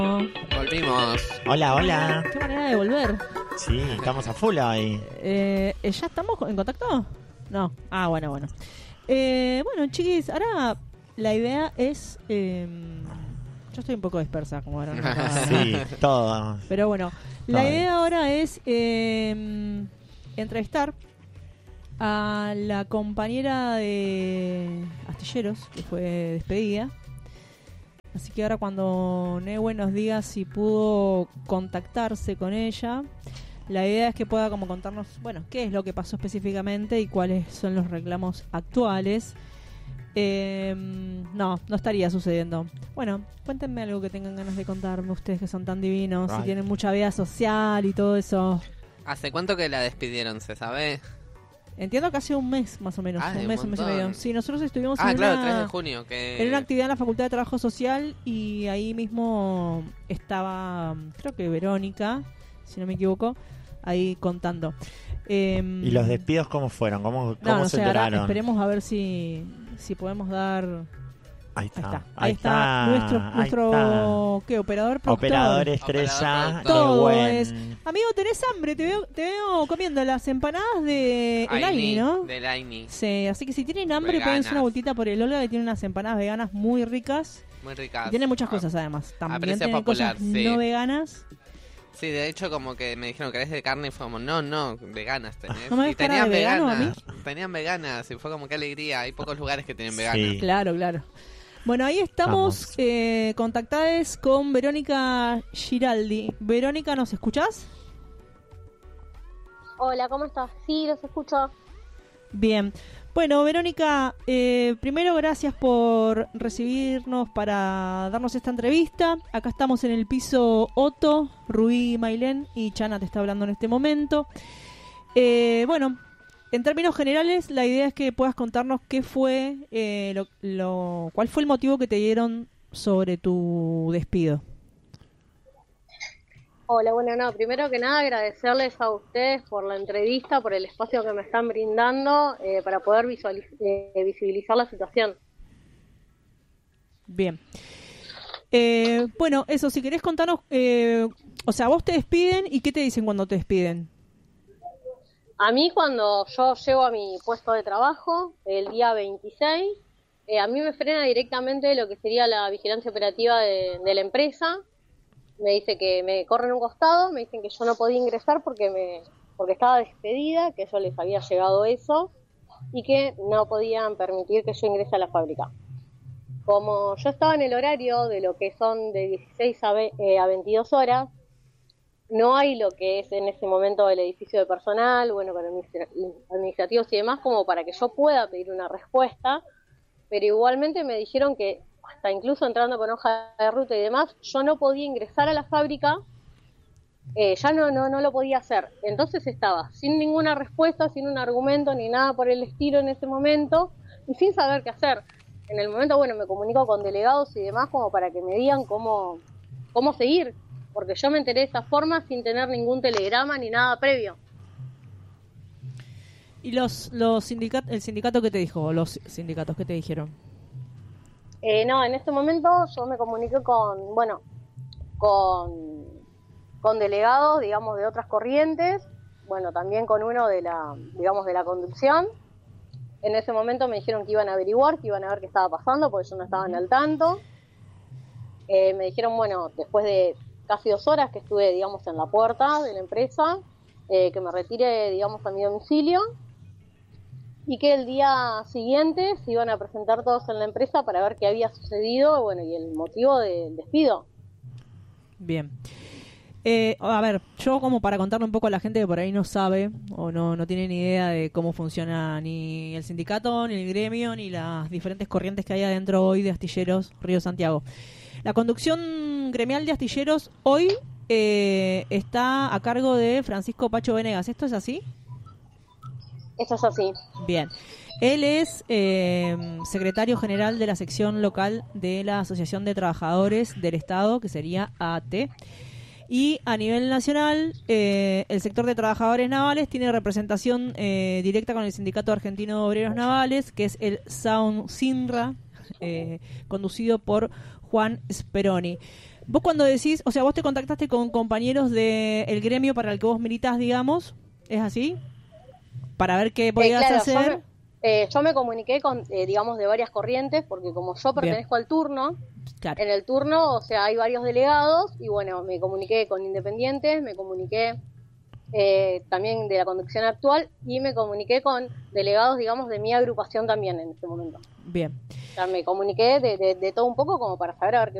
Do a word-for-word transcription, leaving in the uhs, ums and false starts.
Volvimos. Hola, hola. Qué manera de volver. Sí, estamos a full hoy. Eh, ¿Ya estamos en contacto? No. Ah, bueno, bueno. Eh, bueno, chiquis, ahora la idea es... Eh, yo estoy un poco dispersa, como verán. Sí, todo. Pero bueno, la Todo. idea ahora es eh, entrevistar a la compañera de Astilleros, que fue despedida. Así que ahora cuando Nehue nos diga si pudo contactarse con ella, la idea es que pueda como contarnos, bueno, qué es lo que pasó específicamente y cuáles son los reclamos actuales. Eh, no, no estaría sucediendo. Bueno, cuéntenme algo que tengan ganas de contarme ustedes que son tan divinos, Right. si tienen mucha vida social y todo eso. ¿Hace cuánto que la despidieron, se sabe? Entiendo que hace un mes más o menos, Ah, de un mes, un un mes y montón. medio. Sí, nosotros estuvimos Ah, en claro, una... tres de junio. Que... En una actividad en la Facultad de Trabajo Social y ahí mismo estaba, creo que Verónica, si no me equivoco, ahí contando. Eh, ¿Y los despidos cómo fueron? ¿Cómo, cómo no, no se sé, ahora enteraron? esperemos a ver si, si podemos dar... Ahí está. Ahí está, ahí está nuestro, ahí nuestro ¿qué? Operador, productor. Operador estrella. Operador, qué todo buen- es. Amigo, ¿tenés hambre? Te veo, te veo comiendo las empanadas de el Aini, ¿no? Del Aini. Sí, así que si tienen hambre, Veganas. pédense una vueltita por el Olga, que tiene unas empanadas veganas muy ricas. Muy ricas. Y tiene muchas cosas además. También precio tiene popular, cosas sí. no veganas. Sí, de hecho, como que me dijeron que eres de carne y fue como, no, no, veganas tenés. ¿No me ves y cara tenían de vegano a veganas. Tenían veganas y fue como que alegría. Hay pocos lugares que tienen veganas. Sí. Claro, claro. Bueno, ahí estamos Vamos. eh, contactadas con Verónica Giraldi. Verónica, ¿nos escuchás? Hola, ¿cómo estás? Sí, los escucho. Bien. Bueno, Verónica, eh, primero gracias por recibirnos para darnos esta entrevista. Acá estamos en el piso Otto, Rubí, Mailén y Chana te está hablando en este momento. Eh, bueno, en términos generales, la idea es que puedas contarnos qué fue, eh, lo, lo, cuál fue el motivo que te dieron sobre tu despido. Hola, bueno, no, primero que nada agradecerles a ustedes por la entrevista, por el espacio que me están brindando eh, para poder visualiz- eh, visibilizar la situación. Bien. Eh, bueno, eso, si querés contarnos, eh, o sea, vos te despiden y ¿qué te dicen cuando te despiden? A mí cuando yo llego a mi puesto de trabajo, el día veintiséis, eh, a mí me frena directamente lo que sería la vigilancia operativa de, de la empresa. Me dice que me corren un costado, me dicen que yo no podía ingresar porque me porque estaba despedida, que yo les había llegado eso y que no podían permitir que yo ingrese a la fábrica. Como yo estaba en el horario de lo que son de dieciséis a veintidós horas, no hay lo que es en ese momento el edificio de personal, bueno, con administrativos y demás, como para que yo pueda pedir una respuesta, pero igualmente me dijeron que hasta incluso entrando con hoja de ruta y demás, yo no podía ingresar a la fábrica, eh, ya no, no, no lo podía hacer. Entonces estaba sin ninguna respuesta, sin un argumento ni nada por el estilo en ese momento y sin saber qué hacer. En el momento, bueno, me comunico con delegados y demás como para que me digan cómo, cómo seguir, porque yo me enteré de esa forma sin tener ningún telegrama ni nada previo. ¿Y los, los sindicat el sindicato qué te dijo? ¿Los sindicatos qué te dijeron? Eh, no, en este momento yo me comuniqué con, bueno, con, con delegados, digamos, de otras corrientes, bueno, también con uno de la, digamos, de la conducción. En ese momento me dijeron que iban a averiguar, que iban a ver qué estaba pasando, porque yo no estaba al tanto. Eh, me dijeron, bueno, después de casi dos horas que estuve, digamos, en la puerta de la empresa, eh, que me retire, digamos, a mi domicilio, y que el día siguiente se iban a presentar todos en la empresa para ver qué había sucedido, bueno, y el motivo del despido. Bien. Eh, a ver, yo como para contarle un poco a la gente que por ahí no sabe o no, no tiene ni idea de cómo funciona ni el sindicato, ni el gremio, ni las diferentes corrientes que hay adentro hoy de Astilleros Río Santiago. La conducción gremial de Astilleros hoy eh, está a cargo de Francisco Pacho Venegas. ¿Esto es así? Eso es así. Bien. Él es eh, secretario general de la sección local de la Asociación de Trabajadores del Estado, que sería A T. Y a nivel nacional, eh, el sector de trabajadores navales tiene representación eh, directa con el Sindicato Argentino de Obreros Navales, que es el SAUNCINRA, eh, conducido por Juan Speroni. Vos cuando decís, o sea, vos te contactaste con compañeros del gremio para el que vos militás, digamos, ¿es así? Para ver qué podías Eh, claro, hacer. Yo me, eh, yo me comuniqué con, eh, digamos, de varias corrientes, porque como yo pertenezco al turno, Claro. en el turno, o sea, hay varios delegados, y bueno, me comuniqué con independientes, me comuniqué eh, también de la conducción actual, y me comuniqué con delegados, digamos, de mi agrupación también en este momento. Bien. O sea, me comuniqué de, de, de todo un poco como para saber a ver qué,